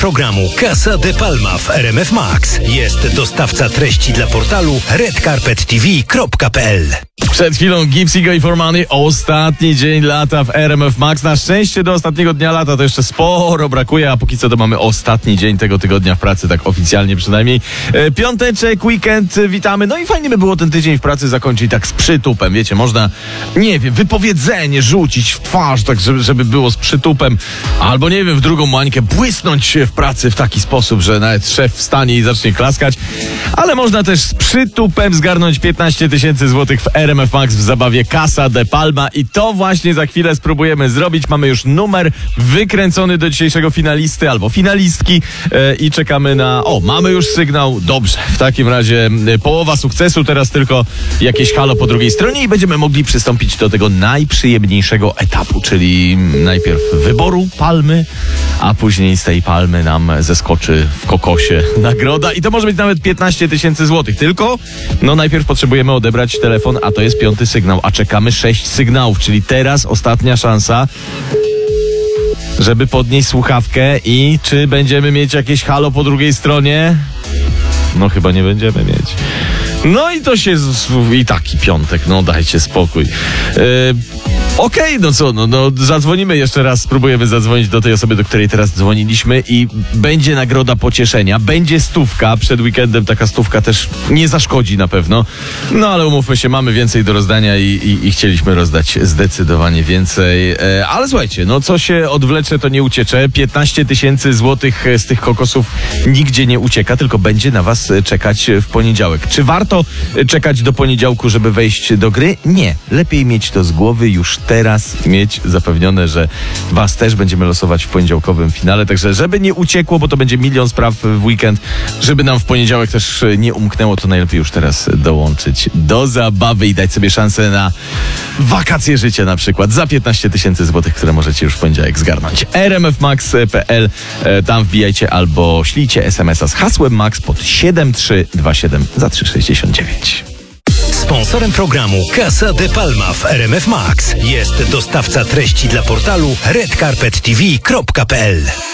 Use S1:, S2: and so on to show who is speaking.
S1: Programu Casa de Palma w RMF Max. Jest dostawca treści dla portalu redcarpettv.pl.
S2: Przed chwilą Gipsy for Money. Ostatni dzień lata w RMF Max. Na szczęście do ostatniego dnia lata to jeszcze sporo brakuje, a póki co to mamy ostatni dzień tego tygodnia w pracy, tak oficjalnie przynajmniej. Piąteczek, weekend, witamy. No i fajnie by było ten tydzień w pracy zakończyć tak z przytupem. Wiecie, można, nie wiem, wypowiedzenie rzucić w twarz, tak żeby było z przytupem. Albo, nie wiem, w drugą mańkę błysnąć w pracy w taki sposób, że nawet szef wstanie i zacznie klaskać. Ale można też z przytupem zgarnąć 15 000 złotych w RMF Max w zabawie Casa de Palma i to właśnie za chwilę spróbujemy zrobić. Mamy już numer wykręcony do dzisiejszego finalisty albo finalistki i czekamy na... O, mamy już sygnał. Dobrze, w takim razie połowa sukcesu, teraz tylko jakieś halo po drugiej stronie i będziemy mogli przystąpić do tego najprzyjemniejszego etapu, czyli najpierw wyboru palmy, a później z tej palmy nam zeskoczy w kokosie nagroda i to może być nawet 15 000 złotych. Tylko, no najpierw potrzebujemy odebrać telefon, a to jest 5. sygnał, a czekamy 6 sygnałów, czyli teraz ostatnia szansa, żeby podnieść słuchawkę i czy będziemy mieć jakieś halo po drugiej stronie? No chyba nie będziemy mieć. No i to się... I taki piątek, no dajcie spokój. Okej, no co, no zadzwonimy jeszcze raz, spróbujemy zadzwonić do tej osoby, do której teraz dzwoniliśmy i będzie nagroda pocieszenia, będzie stówka, przed weekendem taka stówka też nie zaszkodzi na pewno, no ale umówmy się, mamy więcej do rozdania i chcieliśmy rozdać zdecydowanie więcej, ale słuchajcie, no co się odwlecze, to nie uciecze, 15 000 złotych z tych kokosów nigdzie nie ucieka, tylko będzie na was czekać w poniedziałek. Czy warto czekać do poniedziałku, żeby wejść do gry? Nie, lepiej mieć to z głowy już teraz, mieć zapewnione, że was też będziemy losować w poniedziałkowym finale, także żeby nie uciekło, bo to będzie milion spraw w weekend, żeby nam w poniedziałek też nie umknęło, to najlepiej już teraz dołączyć do zabawy i dać sobie szansę na wakacje życia na przykład za 15 000 złotych, które możecie już w poniedziałek zgarnąć. rmfmax.pl, tam wbijajcie albo ślijcie SMS-a z hasłem MAX pod 7327 za 369.
S1: Sponsorem programu Casa de Palma w RMF Max jest dostawca treści dla portalu redcarpettv.pl.